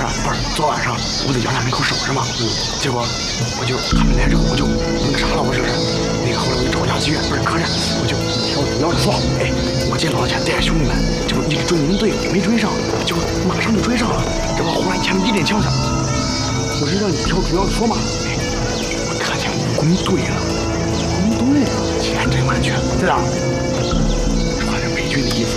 啊，不是昨晚上我在杨家门口守着嘛，结果我就他们来之后我就那个啥了，我就是那个后来我就找家去，不是可是我就挑主要的说，哎，我接老钱带着兄弟们，这不一直追你们队没追上，结果马上就追上了，这不忽然前面一阵枪声，我是让你挑主要的说嘛，哎，我看见武工队了，武工队千真万确，在哪？穿着美军的衣服。